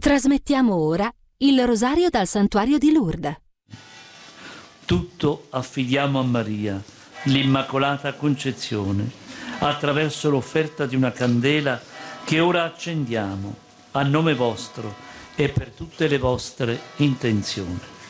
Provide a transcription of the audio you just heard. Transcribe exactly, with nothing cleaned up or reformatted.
Trasmettiamo ora il rosario dal Santuario di Lourdes. Tutto affidiamo a Maria, l'Immacolata Concezione, attraverso l'offerta di una candela che ora accendiamo a nome vostro e per tutte le vostre intenzioni.